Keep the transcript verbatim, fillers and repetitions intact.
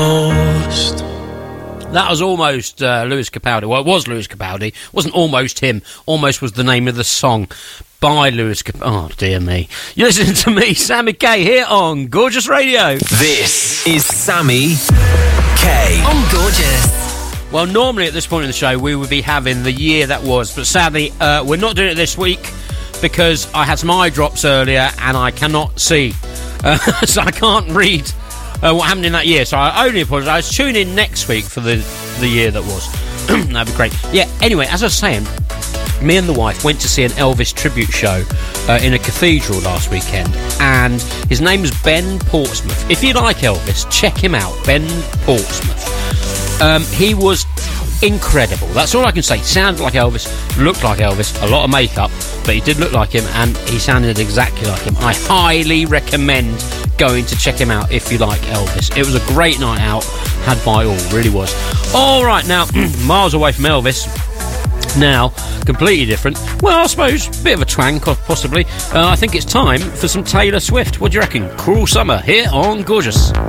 That was almost uh, Lewis Capaldi. Well, it was Lewis Capaldi. It wasn't almost him. Almost was the name of the song by Lewis Capaldi. Oh, dear me. You're listening to me, Sammy K, here on Gorgeous Radio. This is Sammy K on Gorgeous. Well, normally at this point in the show, we would be having the year that was. But sadly, uh, we're not doing it this week because I had some eye drops earlier and I cannot see. Uh, so I can't read Uh, what happened in that year, so I only apologise. Tune in next week for the, the year that was. That'd be great. Yeah, anyway, as I was saying, me and the wife went to see an Elvis tribute show uh, in a cathedral last weekend, and his name is Ben Portsmouth. If you like Elvis, check him out, Ben Portsmouth. Um, he was incredible. That's all I can say. Sounded like Elvis, looked like Elvis, a lot of makeup, but he did look like him, and he sounded exactly like him. I highly recommend going to check him out if you like Elvis. It was a great night out, had by all, really was. All right, now, miles away from Elvis. Now, completely different. Well, I suppose, a bit of a twang, possibly. Uh, I think it's time for some Taylor Swift. What do you reckon? Cruel Summer, here on Gorgeous.